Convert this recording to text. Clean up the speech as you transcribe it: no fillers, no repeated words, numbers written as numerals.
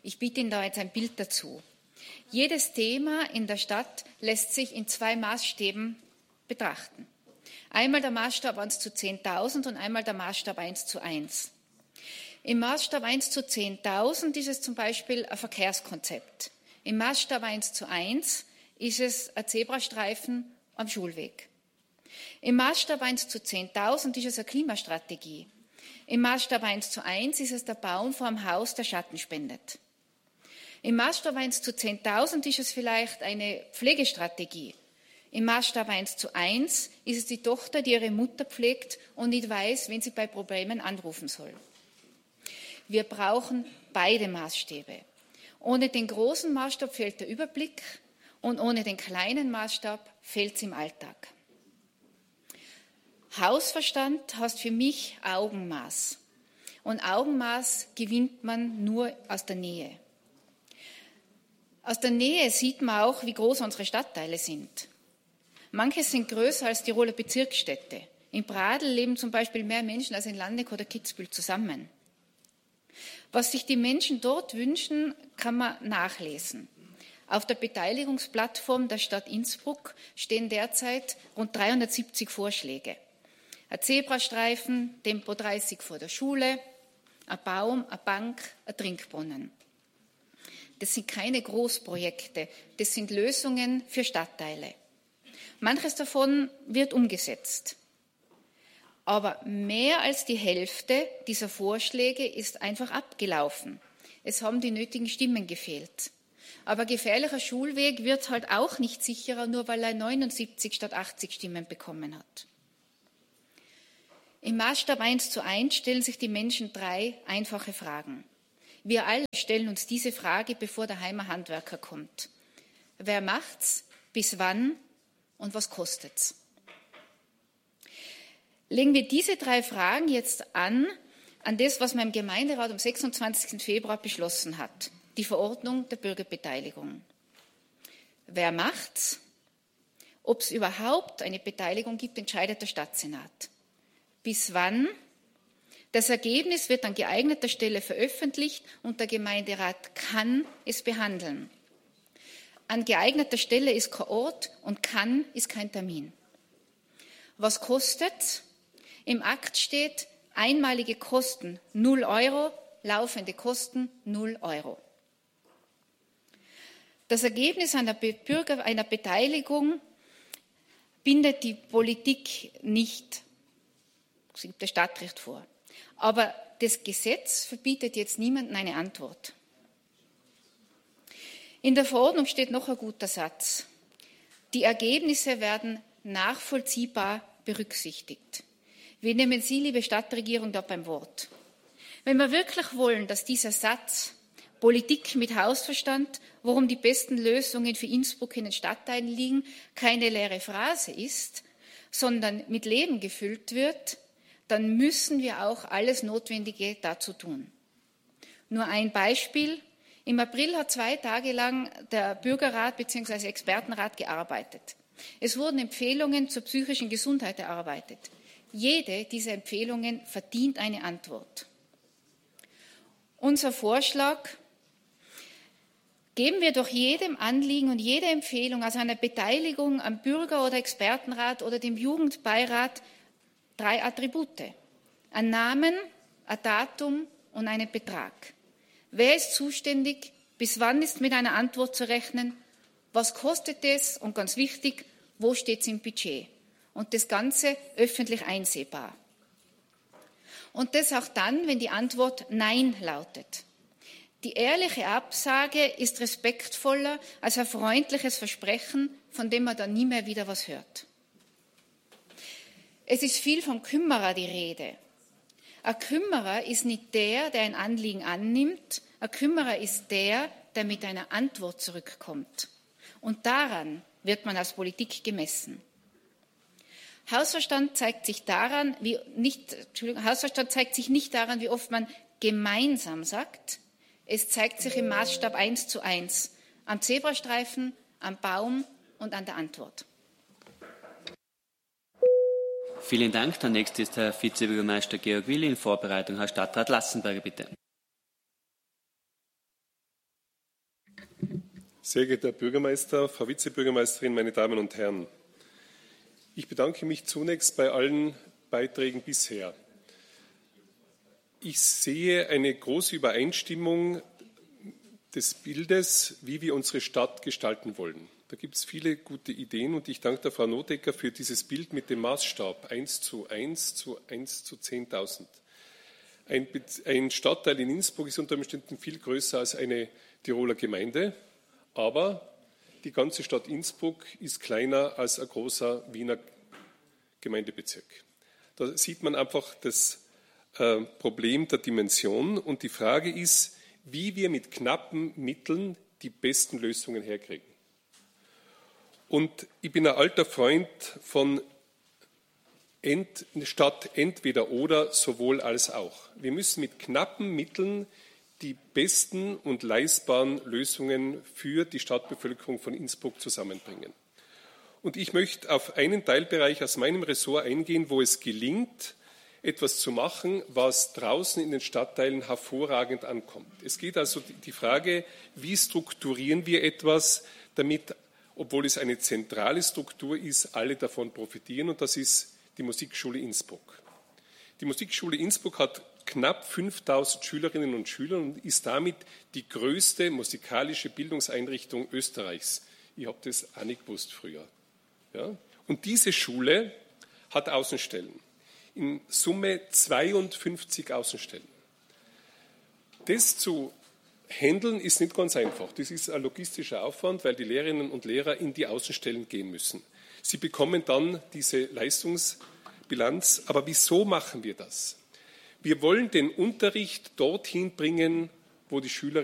Ich biete Ihnen da jetzt ein Bild dazu. Jedes Thema in der Stadt lässt sich in 2 Maßstäben betrachten. Einmal der Maßstab 1 zu 10.000 und einmal der Maßstab 1 zu 1. Im Maßstab 1 zu 10.000 ist es zum Beispiel ein Verkehrskonzept. Im Maßstab 1 zu 1 ist es ein Zebrastreifen am Schulweg. Im Maßstab 1 zu 10.000 ist es eine Klimastrategie. Im Maßstab 1 zu 1 ist es der Baum vor dem Haus, der Schatten spendet. Im Maßstab 1 zu 10.000 ist es vielleicht eine Pflegestrategie. Im Maßstab 1 zu 1 ist es die Tochter, die ihre Mutter pflegt und nicht weiß, wen sie bei Problemen anrufen soll. Wir brauchen beide Maßstäbe. Ohne den großen Maßstab fehlt der Überblick und ohne den kleinen Maßstab fehlt es im Alltag. Hausverstand heißt für mich Augenmaß. Und Augenmaß gewinnt man nur aus der Nähe. Aus der Nähe sieht man auch, wie groß unsere Stadtteile sind. Manche sind größer als Tiroler Bezirksstädte. In Pradl leben zum Beispiel mehr Menschen als in Landeck oder Kitzbühel zusammen. Was sich die Menschen dort wünschen, kann man nachlesen. Auf der Beteiligungsplattform der Stadt Innsbruck stehen derzeit rund 370 Vorschläge. Ein Zebrastreifen, Tempo 30 vor der Schule, ein Baum, eine Bank, ein Trinkbrunnen. Das sind keine Großprojekte, das sind Lösungen für Stadtteile. Manches davon wird umgesetzt. Aber mehr als die Hälfte dieser Vorschläge ist einfach abgelaufen. Es haben die nötigen Stimmen gefehlt. Aber gefährlicher Schulweg wird halt auch nicht sicherer, nur weil er 79 statt 80 Stimmen bekommen hat. Im Maßstab 1 zu 1 stellen sich die Menschen 3 einfache Fragen. Wir alle stellen uns diese Frage, bevor der Heimer-Handwerker kommt. Wer macht's? Bis wann? Und was kostet's? Legen wir diese 3 Fragen jetzt an das, was man im Gemeinderat am 26. Februar beschlossen hat. Die Verordnung der Bürgerbeteiligung. Wer macht's? Ob es überhaupt eine Beteiligung gibt, entscheidet der Stadtsenat. Bis wann? Das Ergebnis wird an geeigneter Stelle veröffentlicht und der Gemeinderat kann es behandeln. An geeigneter Stelle ist kein Ort und kann ist kein Termin. Was kostet? Im Akt steht einmalige Kosten 0 €, laufende Kosten 0 €. Das Ergebnis einer Beteiligung bindet die Politik nicht. Es gibt das Stadtrecht vor. Aber das Gesetz verbietet jetzt niemandem eine Antwort. In der Verordnung steht noch ein guter Satz. Die Ergebnisse werden nachvollziehbar berücksichtigt. Wir nehmen Sie, liebe Stadtregierung, da beim Wort. Wenn wir wirklich wollen, dass dieser Satz Politik mit Hausverstand, worum die besten Lösungen für Innsbruck in den Stadtteilen liegen, keine leere Phrase ist, sondern mit Leben gefüllt wird, dann müssen wir auch alles Notwendige dazu tun. Nur ein Beispiel. Im April hat 2 Tage lang der Bürgerrat bzw. Expertenrat gearbeitet. Es wurden Empfehlungen zur psychischen Gesundheit erarbeitet. Jede dieser Empfehlungen verdient eine Antwort. Unser Vorschlag: Geben wir doch jedem Anliegen und jeder Empfehlung, also einer Beteiligung am Bürger- oder Expertenrat oder dem Jugendbeirat, 3 Attribute. Ein Namen, ein Datum und einen Betrag. Wer ist zuständig? Bis wann ist mit einer Antwort zu rechnen? Was kostet es? Und ganz wichtig, wo steht es im Budget? Und das Ganze öffentlich einsehbar. Und das auch dann, wenn die Antwort Nein lautet. Die ehrliche Absage ist respektvoller als ein freundliches Versprechen, von dem man dann nie mehr wieder was hört. Es ist viel vom Kümmerer die Rede. Ein Kümmerer ist nicht der ein Anliegen annimmt. Ein Kümmerer ist der mit einer Antwort zurückkommt. Und daran wird man als Politik gemessen. Hausverstand zeigt sich nicht daran, wie oft man gemeinsam sagt. Es zeigt sich im Maßstab 1 zu 1, am Zebrastreifen, am Baum und an der Antwort. Vielen Dank. Der nächste ist Herr Vizebürgermeister Georg Willi. In Vorbereitung Herr Stadtrat Lassenberger, bitte. Sehr geehrter Herr Bürgermeister, Frau Vizebürgermeisterin, meine Damen und Herren! Ich bedanke mich zunächst bei allen Beiträgen bisher. Ich sehe eine große Übereinstimmung des Bildes, wie wir unsere Stadt gestalten wollen. Da gibt es viele gute Ideen und ich danke der Frau Notecker für dieses Bild mit dem Maßstab 1:1 zu 1:10.000. Ein Stadtteil in Innsbruck ist unter Umständen viel größer als eine Tiroler Gemeinde, aber die ganze Stadt Innsbruck ist kleiner als ein großer Wiener Gemeindebezirk. Da sieht man einfach das Problem der Dimension und die Frage ist, wie wir mit knappen Mitteln die besten Lösungen herkriegen. Und ich bin ein alter Freund von statt entweder oder, sowohl als auch. Wir müssen mit knappen Mitteln die besten und leistbaren Lösungen für die Stadtbevölkerung von Innsbruck zusammenbringen. Und ich möchte auf einen Teilbereich aus meinem Ressort eingehen, wo es gelingt, etwas zu machen, was draußen in den Stadtteilen hervorragend ankommt. Es geht also die Frage, wie strukturieren wir etwas, damit, obwohl es eine zentrale Struktur ist, alle davon profitieren, und das ist die Musikschule Innsbruck. Die Musikschule Innsbruck hat knapp 5.000 Schülerinnen und Schüler und ist damit die größte musikalische Bildungseinrichtung Österreichs. Ich habe das auch nicht gewusst früher. Ja? Und diese Schule hat Außenstellen. In Summe 52 Außenstellen. Das zu handeln ist nicht ganz einfach. Das ist ein logistischer Aufwand, weil die Lehrerinnen und Lehrer in die Außenstellen gehen müssen. Sie bekommen dann diese Leistungsbilanz. Aber wieso machen wir das? Wir wollen den Unterricht dorthin bringen, wo die Schülerinnen